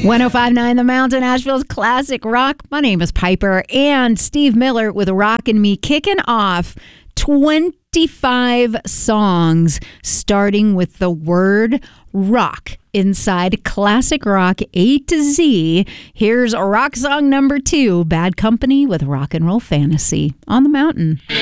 105.9 The Mountain, Asheville's classic rock. My name is Piper, and Steve Miller with Rockin' Me, kicking off 25 songs starting with the word rock inside classic rock A to Z. Here's rock song number 2, Bad Company with Rock and Roll Fantasy on the Mountain.